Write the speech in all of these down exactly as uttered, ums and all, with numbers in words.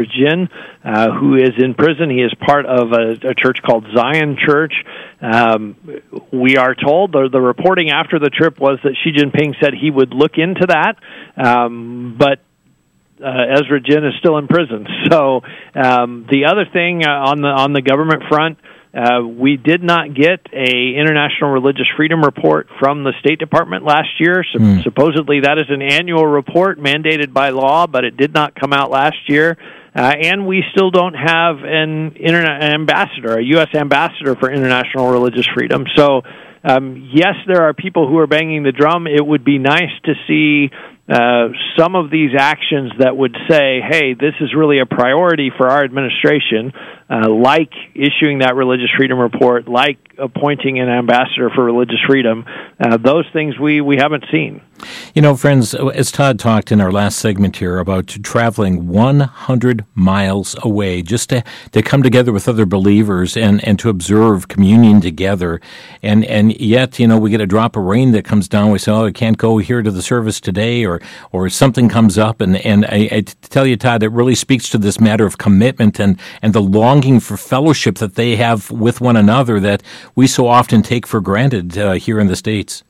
Jin, uh, who is in prison. He is part of a, a church called Zion Church. Um, we are told, the, the reporting after the trip was that Xi Jinping said he would look into that, um, but uh, Ezra Jin is still in prison. So um, the other thing uh, on the on the government front, Uh, we did not get a International Religious Freedom report from the State Department last year. So mm. Supposedly that is an annual report mandated by law, but it did not come out last year. Uh, and we still don't have an, interna- an ambassador, a U S ambassador for international religious freedom. So, um, yes, there are people who are banging the drum. It would be nice to see uh, some of these actions that would say, hey, this is really a priority for our administration, uh, like issuing that religious freedom report, like appointing an ambassador for religious freedom. Uh, those things we, we haven't seen. You know, friends, as Todd talked in our last segment here about traveling one hundred miles away just to, to come together with other believers and, and to observe communion together. And, and yet, you know, we get a drop of rain that comes down. We say, oh, I can't go here to the service today, or or something comes up. And, and I, I tell you, Todd, it really speaks to this matter of commitment and, and the longing for fellowship that they have with one another that we so often take for granted uh, here in the States.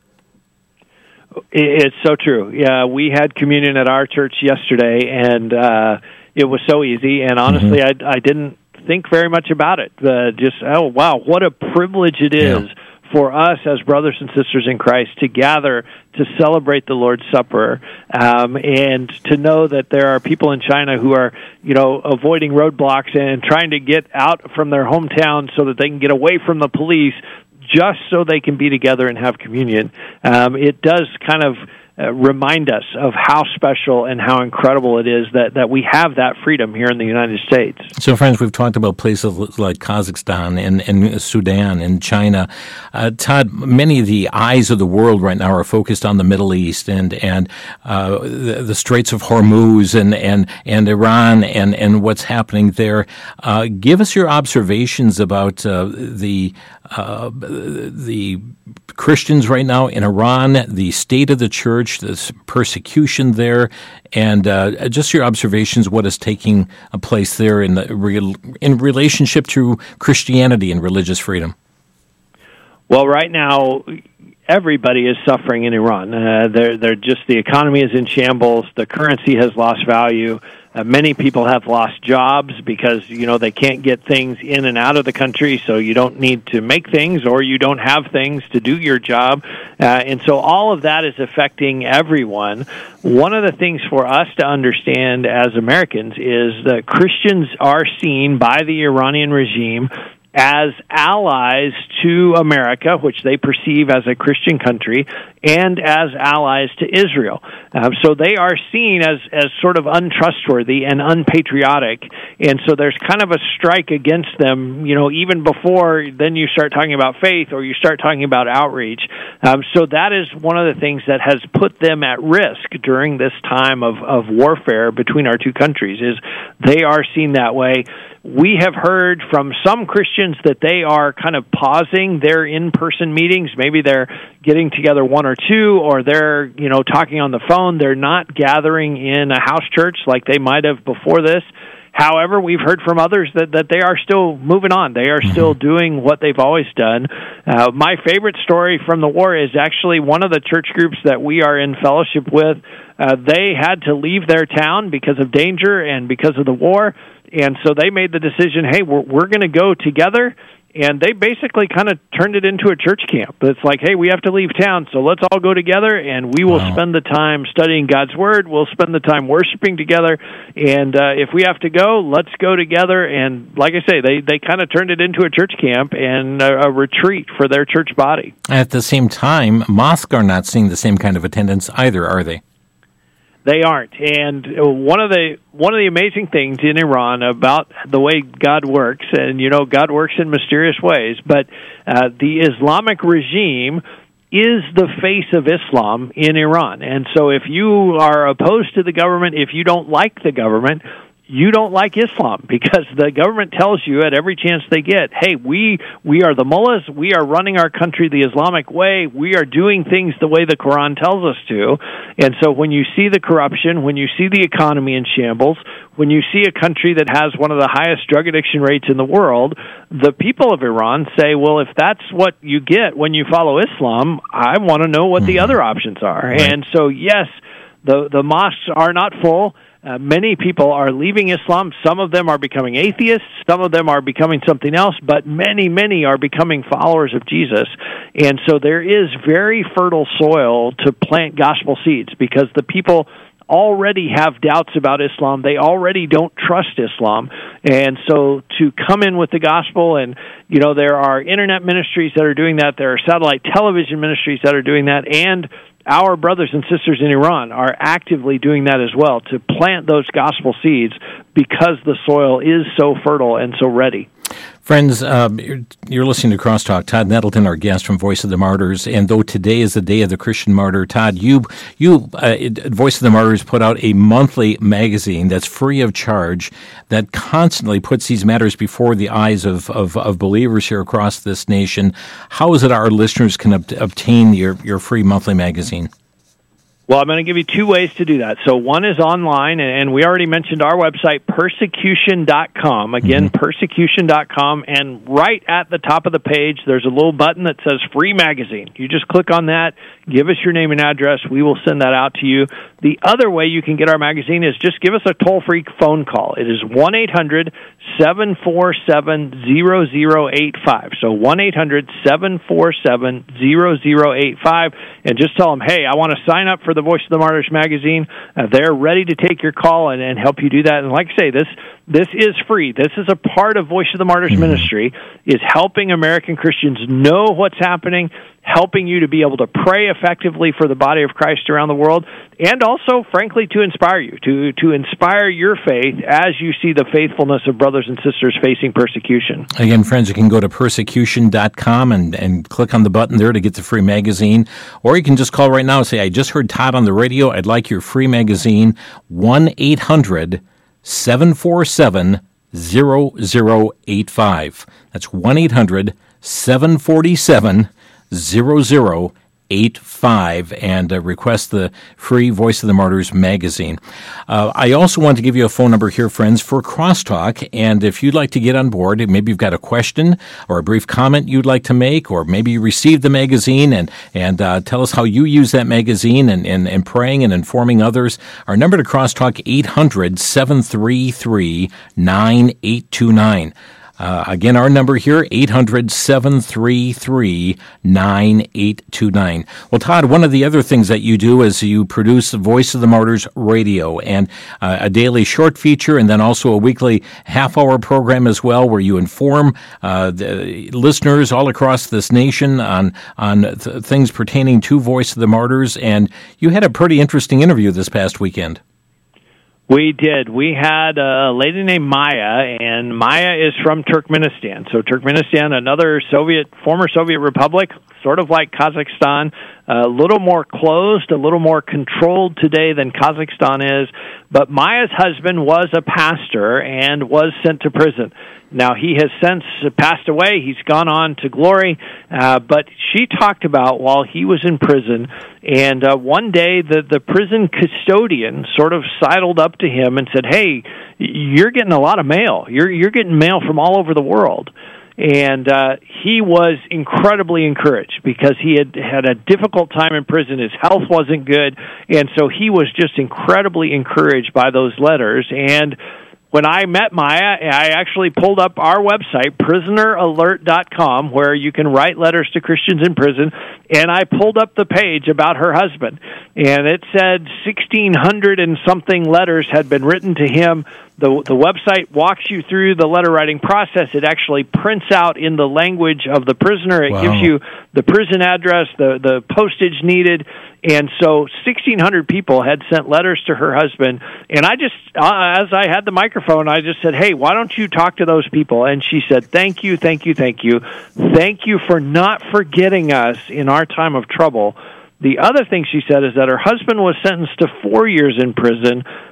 It's so true. Yeah, we had communion at our church yesterday, and uh, it was so easy. And honestly, mm-hmm. I, I didn't think very much about it. Uh, just, oh, wow, what a privilege it is yeah. for us as brothers and sisters in Christ to gather to celebrate the Lord's Supper, um, and to know that there are people in China who are, you know, avoiding roadblocks and trying to get out from their hometown so that they can get away from the police, just so they can be together and have communion. Um, it does kind of uh, remind us of how special and how incredible it is that, that we have that freedom here in the United States. So, friends, we've talked about places like Kazakhstan and, and Sudan and China. Uh, Todd, many of the eyes of the world right now are focused on the Middle East and and uh, the, the Straits of Hormuz and, and, and Iran and, and what's happening there. Uh, give us your observations about uh, the uh, the Christians right now in Iran, the state of the church, the persecution there, and uh, just your observations, what is taking place there in the real, in relationship to Christianity and religious freedom. Well, right now, everybody is suffering in Iran. Uh, they're, they're just, the economy is in shambles. The currency has lost value. Uh, many people have lost jobs because, you know, they can't get things in and out of the country, so you don't need to make things or you don't have things to do your job. Uh, and so all of that is affecting everyone. One of the things for us to understand as Americans is that Christians are seen by the Iranian regime as allies to America, which they perceive as a Christian country, and as allies to Israel. Um, so they are seen as, as sort of untrustworthy and unpatriotic, and so there's kind of a strike against them, you know, even before then you start talking about faith or you start talking about outreach. Um, so that is one of the things that has put them at risk during this time of, of warfare between our two countries, is they are seen that way. We have heard from some Christians that they are kind of pausing their in-person meetings. Maybe they're getting together one or two, or they're, you know, talking on the phone. They're not gathering in a house church like they might have before this. However, we've heard from others that, that they are still moving on. They are still doing what they've always done. Uh, my favorite story from the war is actually one of the church groups that we are in fellowship with. Uh, they had to leave their town because of danger and because of the war. And so they made the decision, hey, we're, we're going to go together. And they basically kind of turned it into a church camp. It's like, hey, we have to leave town, so let's all go together, and we will wow. spend the time studying God's Word. We'll spend the time worshiping together. And uh, if we have to go, let's go together. And like I say, they, they kind of turned it into a church camp and a, a retreat for their church body. At the same time, mosques are not seeing the same kind of attendance either, are they? They aren't. And one of the one of the amazing things in Iran about the way God works, and, you know, God works in mysterious ways, but uh, the Islamic regime is the face of Islam in Iran. And so if you are opposed to the government, if you don't like the government, you don't like Islam, because the government tells you at every chance they get, hey, we we are the mullahs, we are running our country the Islamic way, we are doing things the way the Quran tells us to. And so when you see the corruption, when you see the economy in shambles, when you see a country that has one of the highest drug addiction rates in the world, the people of Iran say, well, if that's what you get when you follow Islam, I want to know what mm-hmm. the other options are. Right. And so, yes, the the mosques are not full. Uh, many people are leaving Islam. Some of them are becoming atheists. Some of them are becoming something else. But many, many are becoming followers of Jesus. And so there is very fertile soil to plant gospel seeds, because the people already have doubts about Islam. They already don't trust Islam. And so to come in with the gospel, and, you know, there are internet ministries that are doing that. There are satellite television ministries that are doing that. And our brothers and sisters in Iran are actively doing that as well, to plant those gospel seeds, because the soil is so fertile and so ready. Friends, uh, you're, you're listening to Crosstalk. Todd Nettleton, our guest from Voice of the Martyrs. And though today is the Day of the Christian Martyr, Todd, you, you uh, Voice of the Martyrs put out a monthly magazine that's free of charge, that constantly puts these matters before the eyes of, of, of believers here across this nation. How is it our listeners can ob- obtain your, your free monthly magazine? Well, I'm going to give you two ways to do that. So one is online, and we already mentioned our website, persecution dot com. Again, mm-hmm. persecution dot com, and right at the top of the page, there's a little button that says Free Magazine. You just click on that, give us your name and address, we will send that out to you. The other way you can get our magazine is just give us a toll-free phone call. It is one eight hundred seven four seven zero zero eight five. So one eight hundred seven four seven zero zero eight five, and just tell them, hey, I want to sign up for the Voice of the Martyrs magazine. Uh, they're ready to take your call and, and help you do that. And like I say, this this is free. This is a part of Voice of the Martyrs mm-hmm. ministry, is helping American Christians know what's happening, helping you to be able to pray effectively for the body of Christ around the world, and also, frankly, to inspire you, to, to inspire your faith as you see the faithfulness of brothers and sisters facing persecution. Again, friends, you can go to persecution dot com and, and click on the button there to get the free magazine, or you can just call right now and say, I just heard Todd on the radio, I'd like your free magazine, one eight hundred seven four seven zero zero eight five. That's one eight hundred seven four seven zero zero eight five, and uh, request the free Voice of the Martyrs magazine. Uh, I also want to give you a phone number here, friends, for Crosstalk, and if you'd like to get on board, maybe you've got a question or a brief comment you'd like to make, or maybe you received the magazine, and, and uh, tell us how you use that magazine and, and, and praying and informing others. Our number to Crosstalk, eight hundred seven three three nine eight two nine. Uh, again, our number here, eight hundred seven three three nine eight two nine. Well, Todd, one of the other things that you do is you produce the Voice of the Martyrs radio, and uh, a daily short feature, and then also a weekly half-hour program as well, where you inform uh, the listeners all across this nation on, on th- things pertaining to Voice of the Martyrs. And you had a pretty interesting interview this past weekend. We did. We had a lady named Maya, and Maya is from Turkmenistan. So Turkmenistan, another Soviet, former Soviet republic, sort of like Kazakhstan, a little more closed, a little more controlled today than Kazakhstan is. But Maya's husband was a pastor and was sent to prison. Now, he has since passed away. He's gone on to glory. Uh, but she talked about while he was in prison, and uh, one day the, the prison custodian sort of sidled up to him and said, hey, you're getting a lot of mail. You're, you're getting mail from all over the world. And uh, he was incredibly encouraged, because he had had a difficult time in prison. His health wasn't good. And so he was just incredibly encouraged by those letters. And when I met Maya, I actually pulled up our website, prisoner alert dot com, where you can write letters to Christians in prison, and I pulled up the page about her husband, and it said sixteen hundred and something letters had been written to him. The, the website walks you through the letter-writing process. It actually prints out in the language of the prisoner. It wow. gives you the prison address, the, the postage needed. And so sixteen hundred people had sent letters to her husband. And I just, uh, as I had the microphone, I just said, hey, why don't you talk to those people? And she said, thank you, thank you, thank you. Thank you for not forgetting us in our time of trouble. The other thing she said is that her husband was sentenced to four years in prison,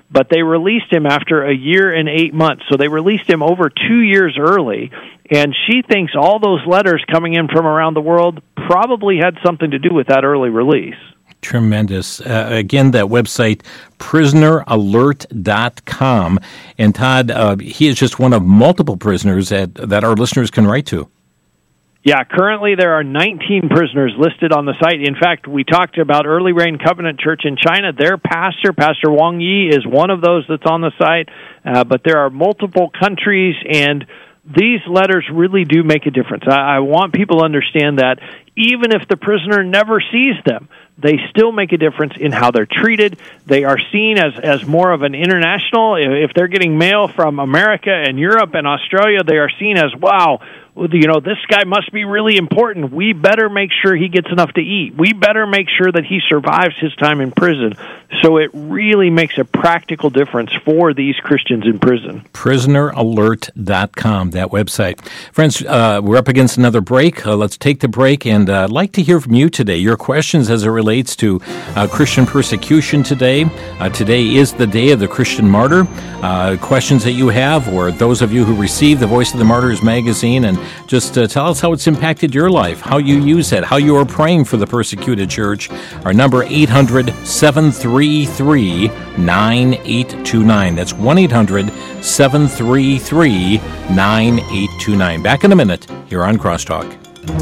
but they released him after a year and eight months. So they released him over two years early, and she thinks all those letters coming in from around the world probably had something to do with that early release. Tremendous. Uh, again, that website, prisoner alert dot com. And Todd, uh, he is just one of multiple prisoners that, that our listeners can write to. Yeah, currently there are nineteen prisoners listed on the site. In fact, we talked about Early Rain Covenant Church in China. Their pastor, Pastor Wang Yi, is one of those that's on the site. Uh, but there are multiple countries, and these letters really do make a difference. I, I want people to understand that even if the prisoner never sees them, they still make a difference in how they're treated. They are seen as, as more of an international. If they're getting mail from America and Europe and Australia, they are seen as, wow, you know, this guy must be really important. We better make sure he gets enough to eat. We better make sure that he survives his time in prison. So it really makes a practical difference for these Christians in prison. prisoner alert dot com, that website. Friends, uh, we're up against another break. Uh, let's take the break, and uh, I'd like to hear from you today. Your questions as it relates to uh, Christian persecution today. Uh, today is the day of the Christian martyr. Uh, questions that you have, or those of you who receive the Voice of the Martyrs magazine, and just uh, tell us how it's impacted your life, how you use it, how you are praying for the persecuted church. Our number, eight hundred, seven three three, nine eight two nine. That's one eight hundred, seven three three, nine eight two nine. Back in a minute here on Crosstalk.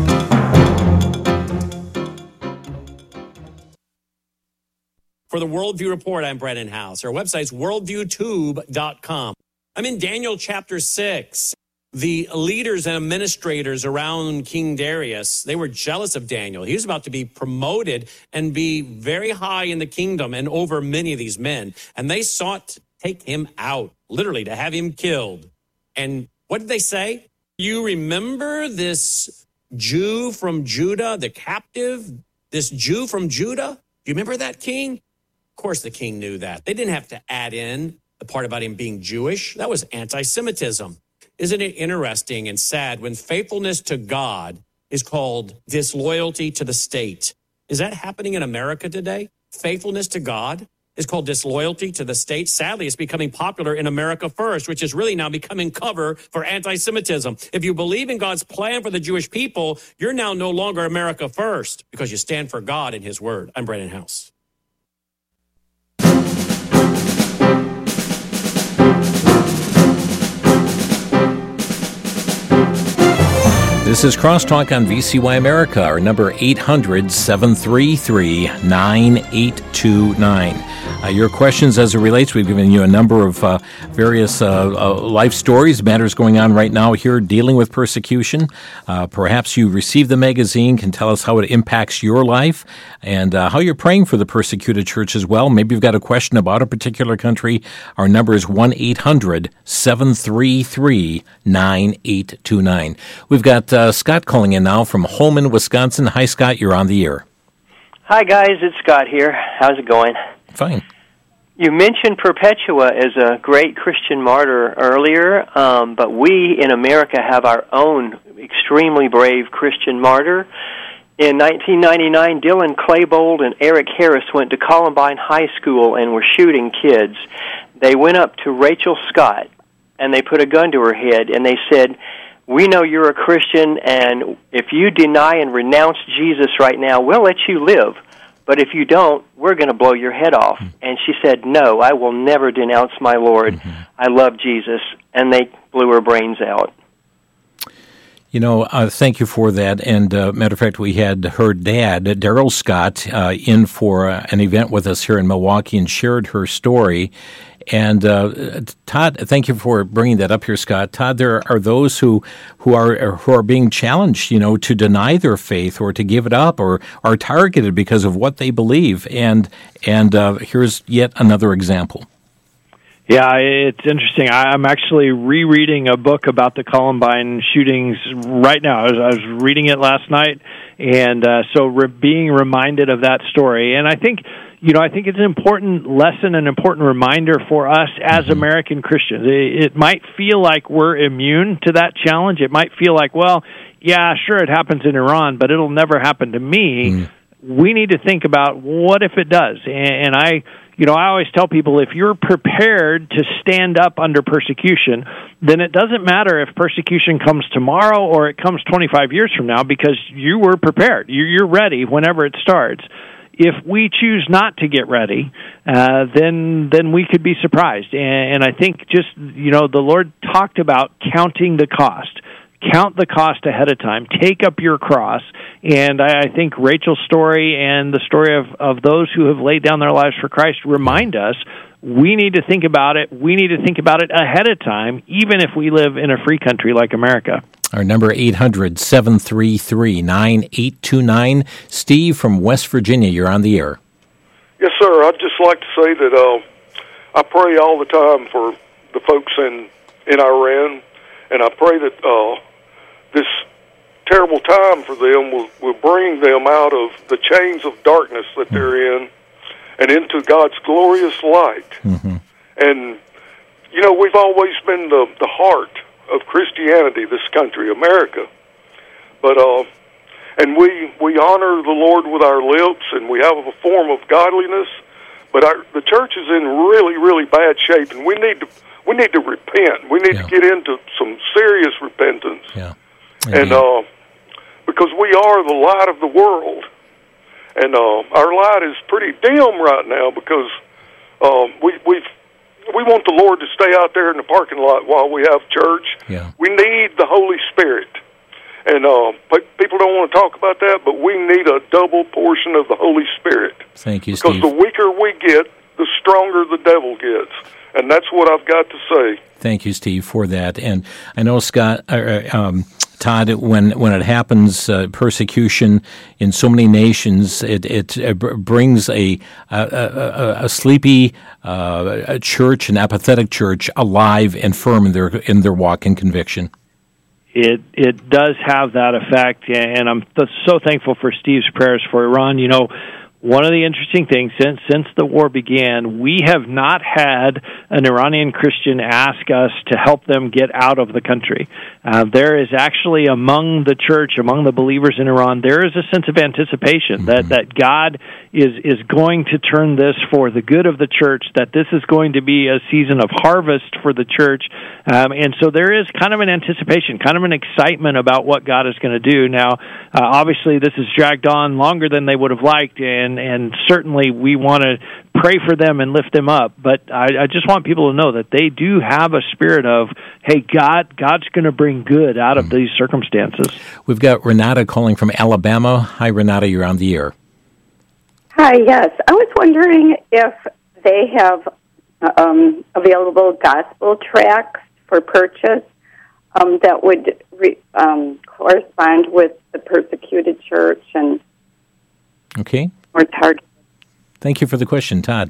For the Worldview Report, I'm Brennan House. Our website's worldview tube dot com. I'm in Daniel chapter six. The leaders and administrators around King Darius, they were jealous of Daniel. He was about to be promoted and be very high in the kingdom and over many of these men. And they sought to take him out, literally to have him killed. And what did they say? You remember this Jew from Judah, the captive, this Jew from Judah? Do you remember that, king? Of course the king knew that. They didn't have to add in the part about him being Jewish. That was anti-Semitism. Isn't it interesting and sad when faithfulness to God is called disloyalty to the state? Is that happening in America today? Faithfulness to God is called disloyalty to the state. Sadly, it's becoming popular in America First, which is really now becoming cover for anti-Semitism. If you believe in God's plan for the Jewish people, you're now no longer America First because you stand for God and his word. I'm Brennan House. This is Crosstalk on V C Y America. Our number, eight hundred, seven three three, nine eight two nine. Uh, your questions as it relates, we've given you a number of uh, various uh, uh, life stories, matters going on right now here dealing with persecution. Uh, perhaps you received the magazine, can tell us how it impacts your life and uh, how you're praying for the persecuted church as well. Maybe you've got a question about a particular country. Our number is one eight hundred, seven three three, nine eight two nine. We've got uh, Scott calling in now from Holman, Wisconsin. Hi, Scott. You're on the air. Hi, guys. It's Scott here. How's it going? Fine. You mentioned Perpetua as a great Christian martyr earlier, um, but we in America have our own extremely brave Christian martyr. In nineteen ninety-nine, Dylan Klebold and Eric Harris went to Columbine High School and were shooting kids. They went up to Rachel Scott, and they put a gun to her head, and they said, "We know you're a Christian, and if you deny and renounce Jesus right now, we'll let you live. But if you don't, we're going to blow your head off." Mm-hmm. And she said, "No, I will never denounce my Lord. Mm-hmm. I love Jesus." And they blew her brains out. You know, uh, thank you for that. And uh, matter of fact, we had her dad, Daryl Scott, uh, in for uh, an event with us here in Milwaukee and shared her story. And uh, Todd, thank you for bringing that up here, Scott. Todd, there are those who who are who are being challenged, you know, to deny their faith or to give it up or are targeted because of what they believe. And and uh, here's yet another example. Yeah, it's interesting. I'm actually rereading a book about the Columbine shootings right now. I was, I was reading it last night, and uh, so re- being reminded of that story. And I think, you know, I think it's an important lesson, an important reminder for us as mm-hmm. American Christians. It, it might feel like we're immune to that challenge. It might feel like, well, yeah, sure, it happens in Iran, but it'll never happen to me. Mm. We need to think about what if it does. And, and I... you know, I always tell people, if you're prepared to stand up under persecution, then it doesn't matter if persecution comes tomorrow or it comes twenty-five years from now, because you were prepared. You're ready whenever it starts. If we choose not to get ready, uh, then then we could be surprised. And, and I think just, you know, the Lord talked about counting the cost. Count the cost ahead of time. Take up your cross. And I, I think Rachel's story and the story of, of those who have laid down their lives for Christ remind us we need to think about it. We need to think about it ahead of time, even if we live in a free country like America. Our number, eight hundred, seven three three, nine eight two nine. Steve from West Virginia, you're on the air. Yes, sir. I'd just like to say that uh, I pray all the time for the folks in, in Iran, and I pray that uh, this terrible time for them will, will bring them out of the chains of darkness that they're in and into God's glorious light. Mm-hmm. And, you know, we've always been the, the heart of Christianity, this country, America. But, uh, and we, we honor the Lord with our lips, and we have a form of godliness, but our, the church is in really, really bad shape, and we need to, we need to repent. We need yeah. to get into some serious repentance. Yeah. And, uh, because we are the light of the world, and, uh, our light is pretty dim right now because, uh, we, we've, we want the Lord to stay out there in the parking lot while we have church. Yeah. We need the Holy Spirit. And uh, people don't want to talk about that, but we need a double portion of the Holy Spirit. Thank you, because Steve. Because the weaker we get, the stronger the devil gets. And that's what I've got to say. Thank you, Steve, for that. And I know, Scott, uh, um, Todd, when when it happens, uh, persecution in so many nations, it it, it brings a a, a, a sleepy uh, a church, an apathetic church, alive and firm in their in their walk in conviction. It it does have that effect, and I'm th- so thankful for Steve's prayers for Iran. You know, one of the interesting things, since since the war began, we have not had an Iranian Christian ask us to help them get out of the country. Uh, there is actually among the church, among the believers in Iran, there is a sense of anticipation mm-hmm. that, that God is, is going to turn this for the good of the church, that this is going to be a season of harvest for the church. Um, and so there is kind of an anticipation, kind of an excitement about what God is going to do. Now, uh, obviously, this has dragged on longer than they would have liked, and, and certainly we want to pray for them and lift them up. But I, I just want people to know that they do have a spirit of, hey, God, God's going to bring good out of mm. these circumstances. We've got Renata calling from Alabama. Hi, Renata, you're on the air. Hi, yes. I was wondering if they have um, available gospel tracts for purchase um, that would re, um, correspond with the persecuted church and okay. or target. Thank you for the question, Todd.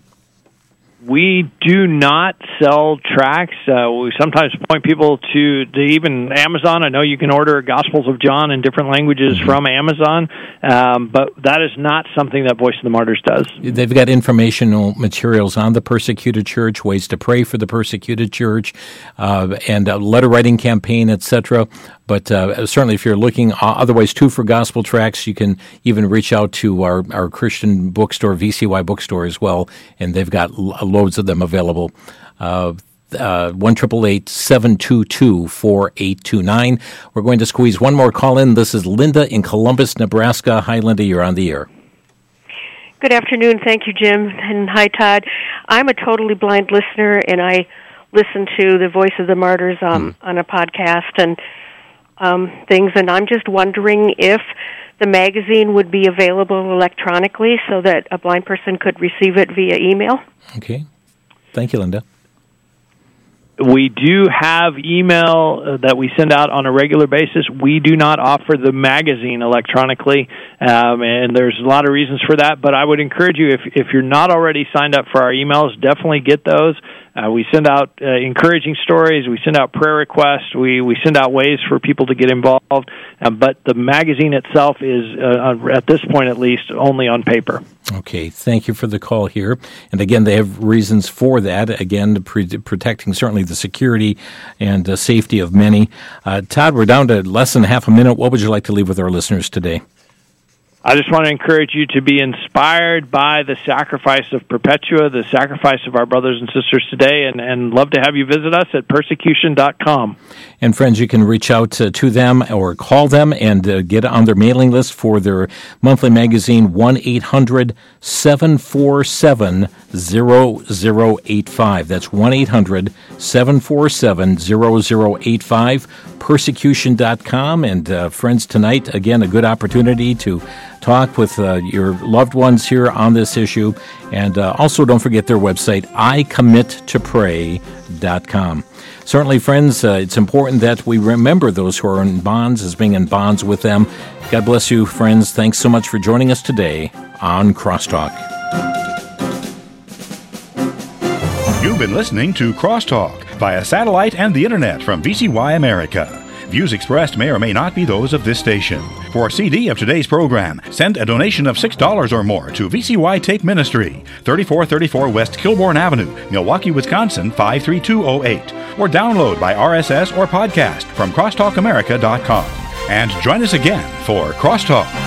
We do not sell tracts. Uh, we sometimes point people to, to even Amazon. I know you can order Gospels of John in different languages mm-hmm. from Amazon, um, but that is not something that Voice of the Martyrs does. They've got informational materials on the persecuted church, ways to pray for the persecuted church, uh, and a letter-writing campaign, et cetera. But uh, certainly if you're looking uh, otherwise too for gospel tracts, you can even reach out to our, our Christian bookstore, V C Y bookstore as well, and they've got l- loads of them available. Uh, uh, one eight eight eight, seven two two, four eight two nine. We're going to squeeze one more call in. This is Linda in Columbus, Nebraska. Hi, Linda. You're on the air. Good afternoon. Thank you, Jim. And hi, Todd. I'm a totally blind listener, and I listen to the Voice of the Martyrs um, hmm. on a podcast and um, things, and I'm just wondering if the magazine would be available electronically so that a blind person could receive it via email. Okay. Thank you, Linda. We do have email that we send out on a regular basis. We do not offer the magazine electronically, um, and there's a lot of reasons for that, but I would encourage you, if, if you're not already signed up for our emails, definitely get those. Uh, we send out uh, encouraging stories. We send out prayer requests. We, we send out ways for people to get involved. Um, but the magazine itself is, uh, at this point at least, only on paper. Okay. Thank you for the call here. And again, they have reasons for that. Again, pre- protecting certainly the security and the safety of many. Uh, Todd, we're down to less than half a minute. What would you like to leave with our listeners today? I just want to encourage you to be inspired by the sacrifice of Perpetua, the sacrifice of our brothers and sisters today, and, and love to have you visit us at persecution dot com. And friends, you can reach out uh, to them or call them and uh, get on their mailing list for their monthly magazine, one eight hundred seven four seven zero zero eight five. That's one eight hundred seven four seven zero zero eight five, persecution dot com. And uh, friends, tonight, again, a good opportunity to talk with uh, your loved ones here on this issue. And uh, also don't forget their website, I commit to pray dot com. Certainly, friends, uh, it's important that we remember those who are in bonds as being in bonds with them. God bless you, friends. Thanks so much for joining us today on Crosstalk. You've been listening to Crosstalk via satellite and the internet from V C Y America. Views expressed may or may not be those of this station. For a C D of today's program, send a donation of six dollars or more to V C Y Tape Ministry, thirty-four thirty-four West Kilbourne Avenue, Milwaukee, Wisconsin, five three two oh eight, or download by R S S or podcast from crosstalk america dot com. And join us again for Crosstalk.